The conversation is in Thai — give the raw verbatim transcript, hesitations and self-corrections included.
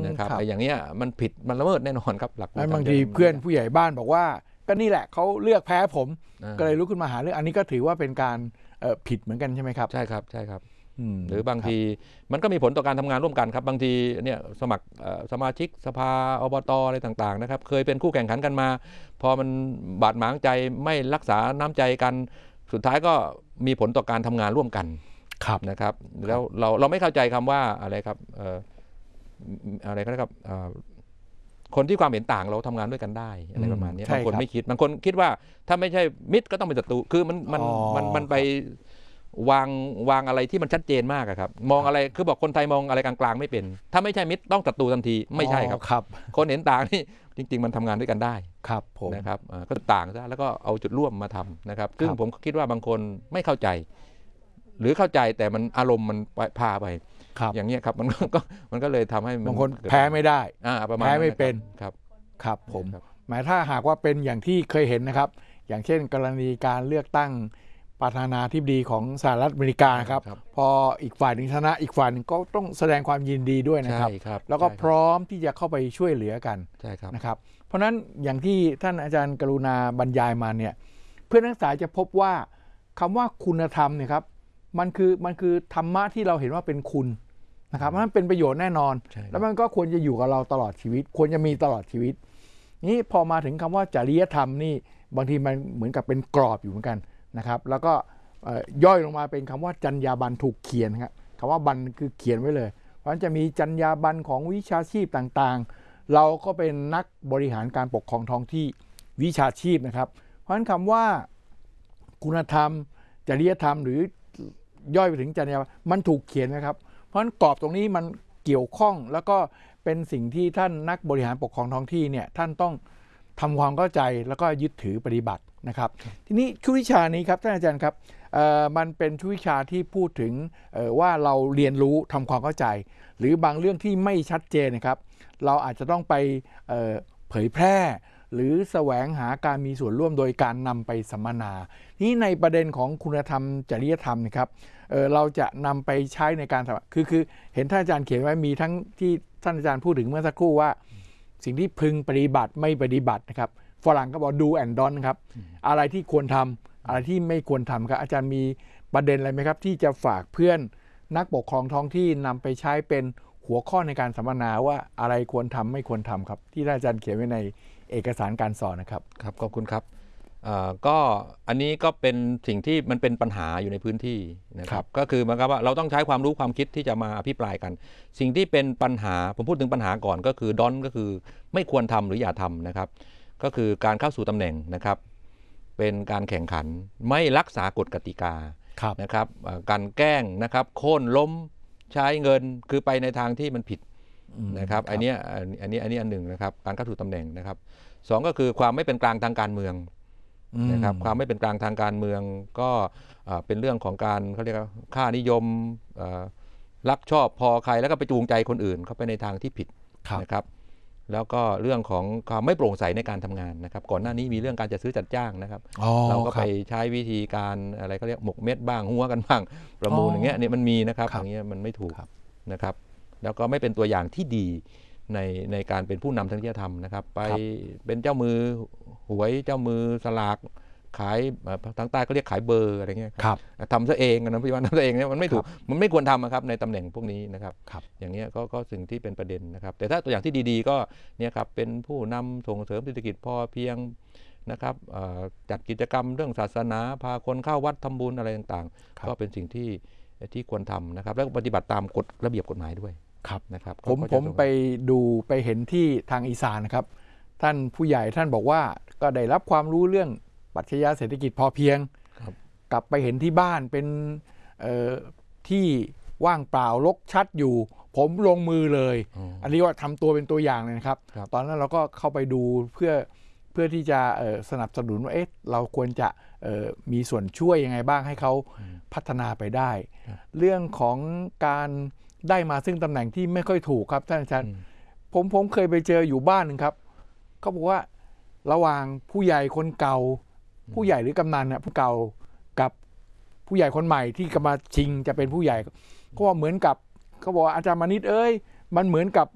นะครับไอ้อย่างเงี้ยมันผิดมันละเมิดแน่นอนครับหลักบางทีเพื่อนผู้ใหญ่บ้านบอกว่าก็นี่แหละเขาเลือกแพ้ผมก็เลยลุกขึ้นมาหาเรื่องอันนี้ก็ถือว่าเป็นการผิดเหมือนกันใช่ไหมครับใช่ครับใช่ครับหรือบางทีมันก็มีผลต่อการทำงานร่วมกันครับบางทีเนี่ยสมัครสมาชิกสภาอบตอะไรต่างๆนะครับเคยเป็นคู่แข่งขันกันมาพอมันบาดหมางใจไม่รักษาน้ำใจกันสุดท้ายก็มีผลต่อการทำงานร่วมกันนะครับแล้วเราเราไม่เข้าใจคำว่าอะไรครับอะไรก็ได้ครับคนที่ความเห็นต่างเราทำงานด้วยกันได้อะไรประมาณนี้บางคนไม่คิดบางคนคิดว่าถ้าไม่ใช่มิตรก็ต้องเป็นศัตรูคือมันมันมันมันไปวางวางอะไรที่มันชัดเจนมากครับมองอะไรคือบอกคนไทยมองอะไรกลางๆไม่เป็นถ้าไม่ใช่มิตรต้องศัตรูทันทีไม่ใช่ครับครับคนเห็นต่างนี่จริงๆมันทำงานด้วยกันได้ครับผมนะครับก็ต่างซะแล้วก็เอาจุดร่วมมาทำนะครับซึ่งผมคิดว่าบางคนไม่เข้าใจหรือเข้าใจแต่มันอารมณ์มันพาไปอย่างเงี้ยครับมันก็มันก็เลยทำให้บางคนแพ้ไม่ได้แพ้ไม่เป็นครับครับผมหมายถ้าหากว่าเป็นอย่างที่เคยเห็นนะครับอย่างเช่นกรณีการเลือกตั้งประธานาธิบดีของสหรัฐอเมริกาครับพออีกฝ่ายหนึ่งชนะอีกฝ่ายหนึ่งก็ต้องแสดงความยินดีด้วยนะครับแล้วก็พร้อมที่จะเข้าไปช่วยเหลือกันนะครับเพราะฉะนั้นอย่างที่ท่านอาจารย์กรุณาบรรยายมาเนี่ยเพื่อนนักศึกษาจะพบว่าคำว่าคุณธรรมเนี่ยครับมันคือมันคือธรรมะที่เราเห็นว่าเป็นคุณนะครับมันเป็นประโยชน์แน่นอนแล้วมันก็ควรจะอยู่กับเราตลอดชีวิตควรจะมีตลอดชีวิตนี่พอมาถึงคำว่าจริยธรรมนี่บางทีมันเหมือนกับเป็นกรอบอยู่เหมือนกันนะครับแล้วก็ย่อยลงมาเป็นคำว่าจรรยาบรรณถูกเขียนครับคำว่าบรรณคือเขียนไว้เลยเพราะฉะนั้นจะมีจรรยาบรรณของวิชาชีพต่างๆเราก็เป็นนักบริหารการปกครองท้องที่วิชาชีพนะครับเพราะฉะนั้นคำว่าคุณธรรมจริยธรรมหรือย่อยไปถึงจรรยาบรรณมันถูกเขียนนะครับเพราะฉะนั้นกรอบตรงนี้มันเกี่ยวข้องแล้วก็เป็นสิ่งที่ท่านนักบริหารปกครองท้องที่เนี่ยท่านต้องทำความเข้าใจแล้วก็ยึดถือปฏิบัตินะครับทีนี้ชุดวิชานี้ครับท่านอาจารย์ครับมันเป็นชุดวิชาที่พูดถึงว่าเราเรียนรู้ทำความเข้าใจหรือบางเรื่องที่ไม่ชัดเจนนะครับเราอาจจะต้องไปเผยแพร่หรือแสวงหาการมีส่วนร่วมโดยการนำไปสัมมนานี้ในประเด็นของคุณธรรมจริยธรรมนะครับเ, เราจะนำไปใช้ในการคือคือเห็นท่านอาจารย์เขียนไว้มีทั้งที่ท่านอาจารย์พูดถึงเมื่อสักครู่ว่าสิ่งที่พึงปฏิบัติไม่ปฏิบัตินะครับฝรั่งก็บอก do and don't ครับอะไรที่ควรทำอะไรที่ไม่ควรทำครับอาจารย์มีประเด็นอะไรไหมครับที่จะฝากเพื่อนนักปกครองท้องที่นำไปใช้เป็นหัวข้อในการสัมมนาว่าอะไรควรทำไม่ควรทำครับที่ท่านอาจารย์เขียนไว้ในเอกสารการสอนนะครับครับขอบคุณครับก็อันนี้ก็เป็นสิ่งที่มันเป็นปัญหาอยู่ในพื้นที่นะครับก็คือเหมือนกับว่าเราต้องใช้ความรู้ความคิดที่จะมาอภิปรายกันสิ่งที่เป็นปัญหาผมพูดถึงปัญหาก่อนก็คือดอนก็คือไม่ควรทำหรืออย่าทำนะครับก็คือการเข้าสู่ตำแหน่งนะครับเป็นการแข่งขันไม่รักษากฎกติกานะครับการแกล้งนะครับโค่นล้มใช้เงินคือไปในทางที่มันผิดนะครับอันนี้อันนี้อันนี้อันหนึ่งนะครับการเข้าสู่ตำแหน่งนะครับสองก็คือความไม่เป็นกลางทางการเมืองนะครับความไม่เป็นกลางทางการเมืองก็เป็นเรื่องของการเขาเรียกว่าค่านิยมรักชอบพอใครแล้วก็ไปจูงใจคนอื่นเข้าไปในทางที่ผิดนะครับแล้วก็เรื่องของความไม่โปร่งใสในการทำงานนะครับก่อนหน้านี้มีเรื่องการจัดซื้อจัดจ้างนะครับเราก็ไปใช้วิธีการอะไรเขาเรียกหมกเม็ดบ้างหัวกันบ้างประมูลอย่างเงี้ยนี่มันมีนะครับอย่างเงี้ยมันไม่ถูกนะครับแล้วก็ไม่เป็นตัวอย่างที่ดีในในการเป็นผู้นำทางจริยธรรมนะครับไปเป็นเจ้ามือหวยเจ้ามือสลากขายทางใต้เขาเรียกขายเบอร์อะไรเงี้ยทำซะเองนะพี่วันทำซะเองเนี่ยมันไม่ถูกมันไม่ควรทำครับในตำแหน่งพวกนี้นะครับอย่างเงี้ยก็ก็สิ่งที่เป็นประเด็นนะครับแต่ถ้าตัวอย่างที่ดีๆก็เนี่ยครับเป็นผู้นำส่งเสริมเศรษฐกิจพอเพียงนะครับจัดกิจกรรมเรื่องศาสนาพาคนเข้าวัดทำบุญอะไรต่างๆก็เป็นสิ่งที่ที่ควรทำนะครับแล้วปฏิบัติตามกฎระเบียบกฎหมายด้วยครับนะครับผมผมไปดูไปเห็นที่ทางอีสานนะครับท่านผู้ใหญ่ท่านบอกว่าก็ได้รับความรู้เรื่องปรัชญาเศรษฐกิจพอเพียงกลับไปเห็นที่บ้านเป็นที่ว่างเปล่ารกชัดอยู่ผมลงมือเลย อ, อันนี้ว่าทำตัวเป็นตัวอย่างเลยนะครับตอนนั้นเราก็เข้าไปดูเพื่อเพื่อที่จะสนับสนุนว่าเอ๊ะเราควรจะมีส่วนช่วยยังไงบ้างให้เขาพัฒนาไปได้เรื่องของการได้มาซึ่งตำแหน่งที่ไม่ค่อยถูกครับท่านอาจารย์ผมผมเคยไปเจออยู่บ้านหนึ่งครับเขาบอกว่าระหว่างผู้ใหญ่คนเก่าผู้ใหญ่หรือกำนันเนี่ยผู้เก่ากับผู้ใหญ่คนใหม่ที่กำลังชิงจะเป็นผู้ใหญ่ก็ว่าเหมือนกับเขาบอกว่าอาจารย์มานิดเอ้ยมันเหมือนกับ